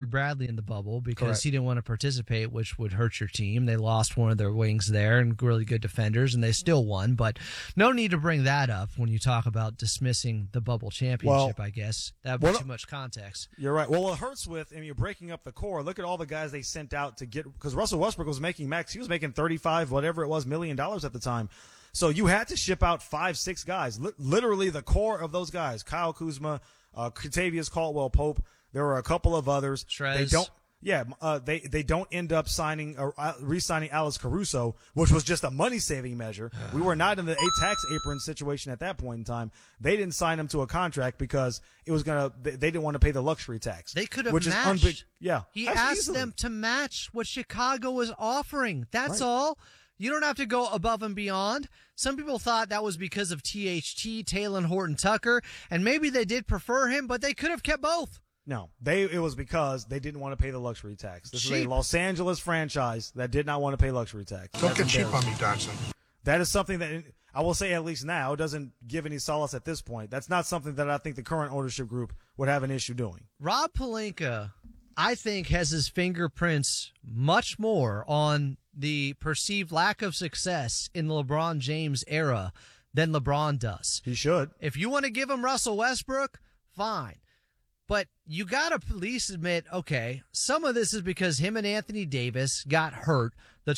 Richard Bradley in the bubble because Correct. he didn't want to participate, which would hurt your team. They lost one of their wings there and really good defenders, and they still won. But no need to bring that up when you talk about dismissing the bubble championship, I guess. That would be too much context. You're right. Well, it hurts with, you're breaking up the core. Look at all the guys they sent out to get, because Russell Westbrook was making max. He was making 35, whatever it was, $1 million at the time. So you had to ship out 5-6 guys, literally the core of those guys. Kyle Kuzma, Kentavious Caldwell-Pope. There were a couple of others. Trez. They don't end up signing or re-signing Alex Caruso, which was just a money-saving measure. We were not in the tax apron situation at that point in time. They didn't sign him to a contract because it was they didn't want to pay the luxury tax. They could have which matched. Is He asked them to match what Chicago was offering. That's right. all. You don't have to go above and beyond. Some people thought that was because of THT, Taylor Horton Tucker, and maybe they did prefer him, but they could have kept both. No, it was because they didn't want to pay the luxury tax. This is a Los Angeles franchise that did not want to pay luxury tax. Don't get cheap on me, Dodson. That is something that I will say, at least now, doesn't give any solace at this point. That's not something that I think the current ownership group would have an issue doing. Rob Pelinka, I think, has his fingerprints much more on the perceived lack of success in the LeBron James era than LeBron does. He should. If you want to give him Russell Westbrook, fine. But you got to at least admit, okay, some of this is because him and Anthony Davis got hurt the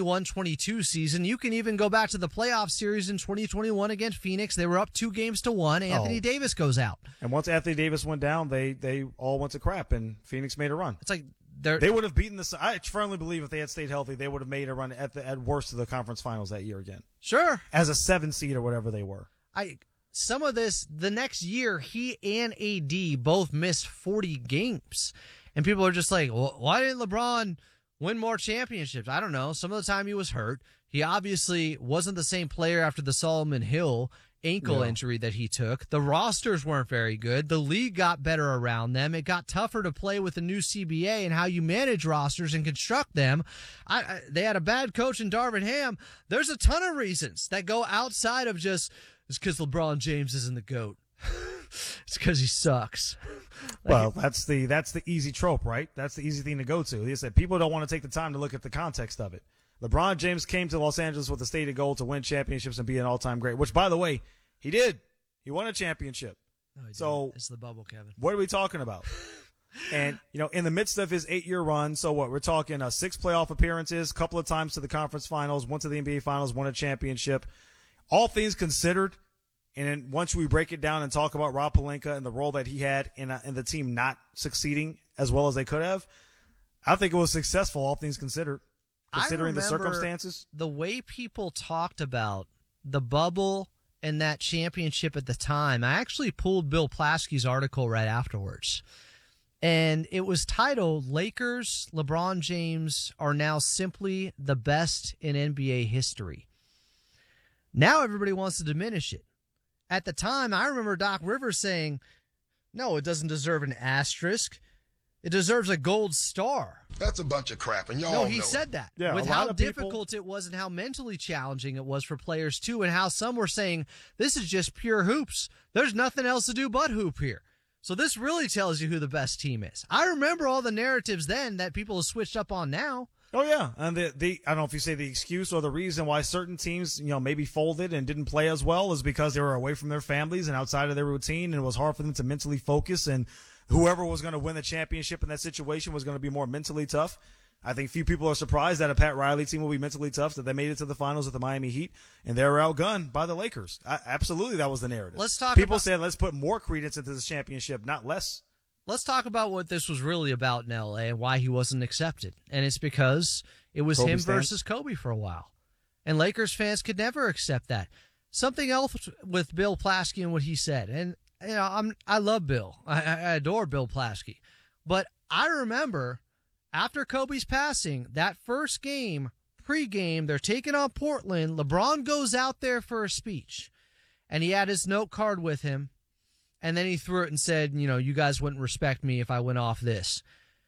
21-22 season. You can even go back to the playoff series in 2021 against Phoenix. They were up 2-1. Anthony Davis goes out. And once Anthony Davis went down, they all went to crap, and Phoenix made a run. It's like they would have beaten I firmly believe if they had stayed healthy, they would have made a run at worst of the conference finals that year again. Sure. As a 7 seed or whatever they were. Some of this, the next year, he and AD both missed 40 games. And people are just like, well, why didn't LeBron win more championships? I don't know. Some of the time he was hurt. He obviously wasn't the same player after the Solomon Hill ankle injury that he took. The rosters weren't very good. The league got better around them. It got tougher to play with the new CBA and how you manage rosters and construct them. They had a bad coach in Darvin Ham. There's a ton of reasons that go outside of just, it's because LeBron James isn't the GOAT. It's because he sucks. Well, that's the easy trope, right? That's the easy thing to go to. He said people don't want to take the time to look at the context of it. LeBron James came to Los Angeles with a stated goal to win championships and be an all-time great, which, by the way, he did. He won a championship. No, so it's the bubble, Kevin. What are we talking about? And, in the midst of his 8-year run, so what? We're talking 6 playoff appearances, couple of times to the conference finals, went to the NBA finals, won a championship. All things considered, and then once we break it down and talk about Rob Pelinka and the role that he had in the team not succeeding as well as they could have, I think it was successful, all things considered, considering the circumstances. The way people talked about the bubble and that championship at the time, I actually pulled Bill Plaschke's article right afterwards. And it was titled, Lakers, LeBron James are now simply the best in NBA history. Now everybody wants to diminish it. At the time, I remember Doc Rivers saying, no, it doesn't deserve an asterisk. It deserves a gold star. That's a bunch of crap, and y'all know it. He said that. Yeah, with how difficult it was and how mentally challenging it was for players, too, and how some were saying, this is just pure hoops. There's nothing else to do but hoop here. So this really tells you who the best team is. I remember all the narratives then that people have switched up on now. Oh, yeah. And I don't know if you say the excuse or the reason why certain teams, maybe folded and didn't play as well is because they were away from their families and outside of their routine, and it was hard for them to mentally focus, and whoever was going to win the championship in that situation was going to be more mentally tough. I think few people are surprised that a Pat Riley team will be mentally tough, that they made it to the finals with the Miami Heat, and they were outgunned by the Lakers. Absolutely, that was the narrative. People said, let's put more credence into this championship, not less. Let's talk about what this was really about in L.A. and why he wasn't accepted. And it's because it was him versus Kobe for a while. And Lakers fans could never accept that. Something else with Bill Plaschke and what he said. And, I love Bill. I adore Bill Plaschke. But I remember after Kobe's passing, that first game, pregame, they're taking on Portland. LeBron goes out there for a speech. And he had his note card with him. And then he threw it and said, you guys wouldn't respect me if I went off this.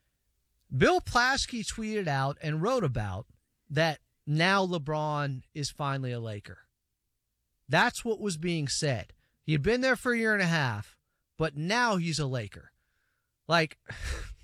Bill Plaschke tweeted out and wrote about that now LeBron is finally a Laker. That's what was being said. He had been there for a year and a half, but now he's a Laker. Like,